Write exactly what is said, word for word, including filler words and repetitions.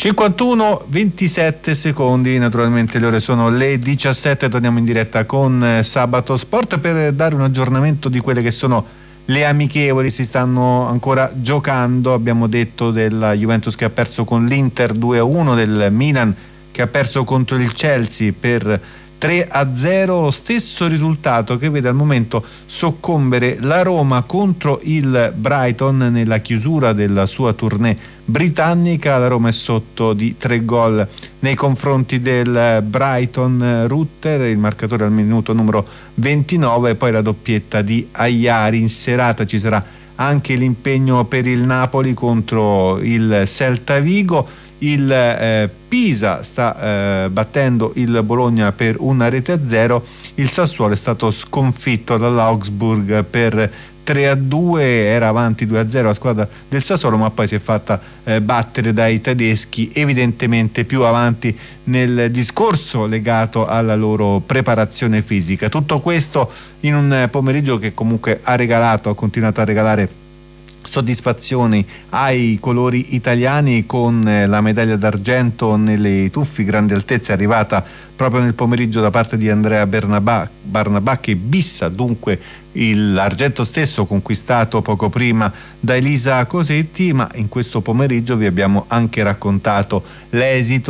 cinquantuno ventisette secondi, naturalmente le ore sono le diciassette, torniamo in diretta con Sabato Sport per dare un aggiornamento di quelle che sono le amichevoli. Si stanno ancora giocando, abbiamo detto della Juventus che ha perso con l'Inter due a uno, del Milan che ha perso contro il Chelsea per tre a zero, stesso risultato che vede al momento soccombere la Roma contro il Brighton nella chiusura della sua tournée britannica. La Roma è sotto di tre gol nei confronti del Brighton. Rutter, il marcatore al minuto numero ventinove, e poi la doppietta di Agliari. In serata ci sarà anche l'impegno per il Napoli contro il Celta Vigo. Il eh, Pisa sta eh, battendo il Bologna per una rete a zero. Il Sassuolo è stato sconfitto dall'Augsburg per tre a due, era avanti due a zero la squadra del Sassuolo, ma poi si è fatta eh, battere dai tedeschi, evidentemente più avanti nel discorso legato alla loro preparazione fisica. Tutto questo in un pomeriggio che comunque ha regalato, ha continuato a regalare soddisfazioni ai colori italiani, con la medaglia d'argento nelle tuffi grandi altezze arrivata proprio nel pomeriggio da parte di Andrea Barnabà, Barnabà che bissa dunque l'argento stesso conquistato poco prima da Elisa Cosetti. Ma in questo pomeriggio vi abbiamo anche raccontato l'esito